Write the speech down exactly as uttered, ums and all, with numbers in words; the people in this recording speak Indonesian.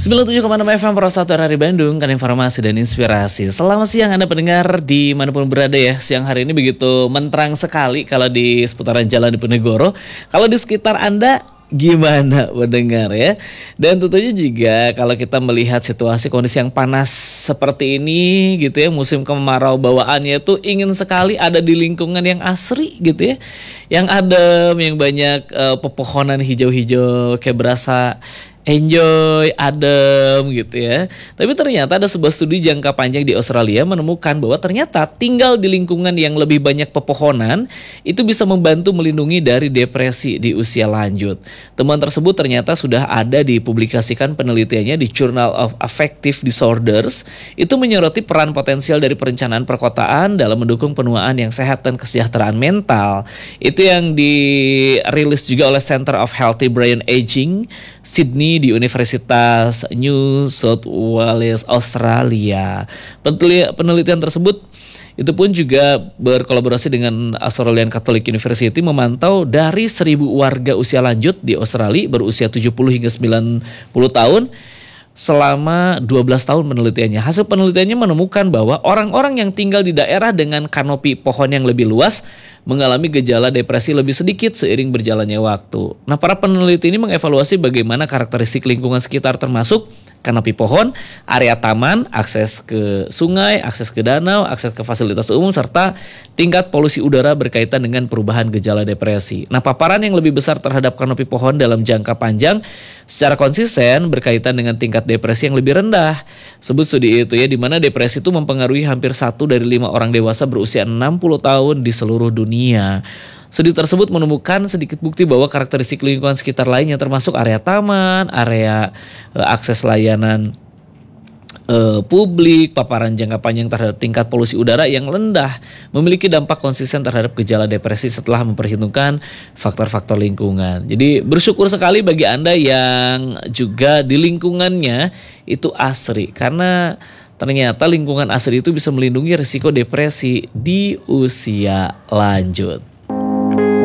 sembilan puluh tujuh koma enam F M Pro satu R R I Bandung, kan informasi dan inspirasi. Selamat siang Anda pendengar dimanapun berada ya. Siang hari ini begitu menterang sekali kalau di seputaran Jalan Diponegoro. Kalau di sekitar Anda gimana mendengar ya. Dan tentunya juga kalau kita melihat situasi kondisi yang panas seperti ini gitu ya, musim kemarau bawaannya itu ingin sekali ada di lingkungan yang asri gitu ya, yang adem, yang banyak uh, pepohonan hijau-hijau, kayak berasa enjoy, adem gitu ya. Tapi ternyata ada sebuah studi jangka panjang di Australia menemukan bahwa ternyata tinggal di lingkungan yang lebih banyak pepohonan itu bisa membantu melindungi dari depresi di usia lanjut. Temuan tersebut ternyata sudah ada dipublikasikan penelitiannya di Journal of Affective Disorders. Itu menyoroti peran potensial dari perencanaan perkotaan dalam mendukung penuaan yang sehat dan kesejahteraan mental. Itu yang dirilis juga oleh Center of Healthy Brain Aging Sydney di Universitas New South Wales, Australia. Penelitian tersebut itu pun juga berkolaborasi dengan Australian Catholic University memantau dari seribu warga usia lanjut di Australia berusia tujuh puluh hingga sembilan puluh tahun selama dua belas tahun penelitiannya. Hasil penelitiannya menemukan bahwa orang-orang yang tinggal di daerah dengan kanopi pohon yang lebih luas mengalami gejala depresi lebih sedikit seiring berjalannya waktu. Nah, para peneliti ini mengevaluasi bagaimana karakteristik lingkungan sekitar termasuk kanopi pohon, area taman, akses ke sungai, akses ke danau, akses ke fasilitas umum, serta tingkat polusi udara berkaitan dengan perubahan gejala depresi. Nah, paparan yang lebih besar terhadap kanopi pohon dalam jangka panjang secara konsisten berkaitan dengan tingkat depresi yang lebih rendah. Sebut studi itu ya, di mana depresi itu mempengaruhi hampir satu dari lima orang dewasa berusia enam puluh tahun di seluruh dunia. Studi tersebut menemukan sedikit bukti bahwa karakteristik lingkungan sekitar lainnya termasuk area taman, area e, akses layanan e, publik, paparan jangka panjang terhadap tingkat polusi udara yang rendah memiliki dampak konsisten terhadap gejala depresi setelah memperhitungkan faktor-faktor lingkungan. Jadi bersyukur sekali bagi Anda yang juga di lingkungannya itu asri, karena ternyata lingkungan asri itu bisa melindungi risiko depresi di usia lanjut.